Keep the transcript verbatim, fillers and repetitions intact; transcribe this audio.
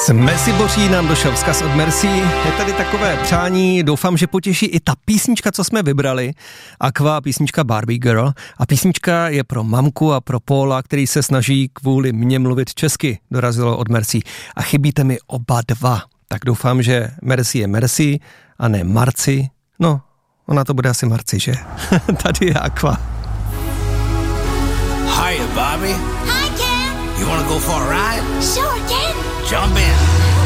Z Mesiboří nám došel vzkaz od Mercy. Je tady takové přání, doufám, že potěší i ta písnička, co jsme vybrali. Aqua, písnička Barbie Girl. A písnička je pro mamku a pro Paula, který se snaží kvůli mně mluvit česky. Dorazilo od Mercy. A chybíte mi oba dva. Tak doufám, že Mercy je Mercy a ne Marci. No, ona to bude asi Marci, že? Tady je Aqua. Hiya, Barbie. Hi, Ken. You wanna go for a ride? Sure, Ken. Jump in.